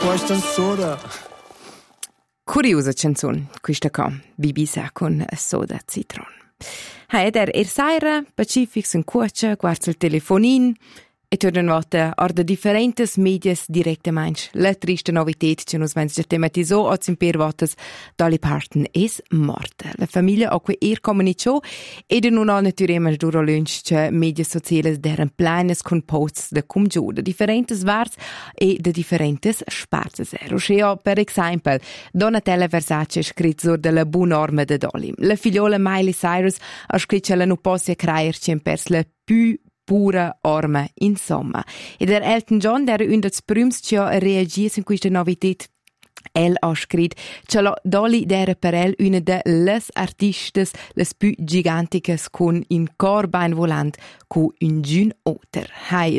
questa soda. Curiosa canzone, questa qua, Bibisa con soda citron. Ed saira, Pacific in cuocia, guarda il telefonin, e torna una volta orda differentes medias direttamente. La triste novità che nos vens già tematizzò, oggi in per votas Dolly Parton es morta. La famiglia ha qui comunicò ed non ha naturalmente duro lunch che media sociali deren pleines con posts de cum giù, de differentes vars e de differentes sparzes. Roscheo, per esempio, Donatella Versace ha scritto sur della buonorma de Dolly. La figliola Miley Cyrus ha scritto che la non possa creierci in pers la più pura orma, insomma. E der Elton John, der un des prüms che ha reagito in questa novità, el ha scritto che la Dolly der per el una de les artistes les più giganticas con un corbein volant con un giun oter. Hai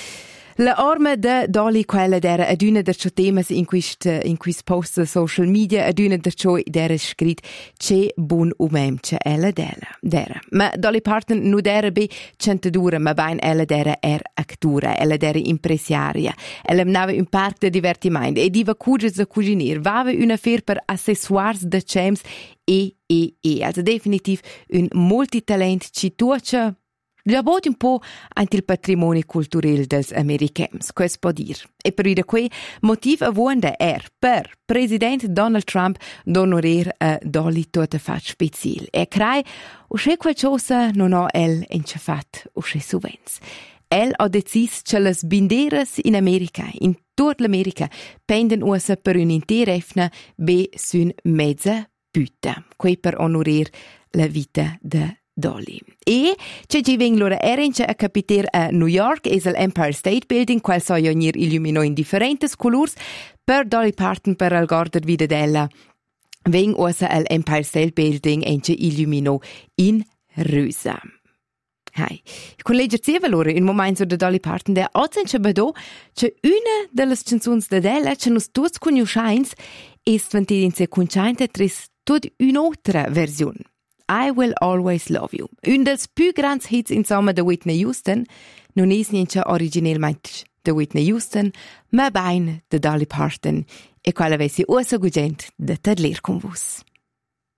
la orma de Dolly quella dera ad una der temas in quist post social media ad una der dera scrit che bun umem ella dera. Ma Dolly Parton nu dera be centadura ma bain ella dera actura, ella dera impresiaria. Ella nava un parc de divertimento e diva cuges de cuginir, vava una fer per accessoires de chems e. Also definitiv un multitalent cituacia. Già un po' anche il patrimonio culturale dels americans, questo può dire. E per da qui, motivo avonda per Presidente Donald Trump d'onorer a Dolly tutta fatto speciale. E crai, o c'è qualcosa non ha el encefat o c'è suvens. El ha deciso che le banderas in America, in tutta l'America, pendono usa per un'intera efna be sun mezza putta. Qui per onorer la vita de Dolly. E c'è già loro erince a capitare a New York es l'Empire State Building, qual so jonir illumino in differentes colors per Dolly Parton per al gorder vida della. Veng osa l'Empire State Building ence illumino in rosa. Hai. Con leggerzieva loro in momento de Dolly Parton der ozenche bedo che una delle canzoni de della che nos tutti conosciamo est ventidinse conciante tris tut un'altra versione. I Will Always Love You. Un dels più grands hits insomma de Whitney Houston, non es niente originalmente de Whitney Houston, ma bain de Dolly Parton, e quale avessi usa gugent de tadler con vos.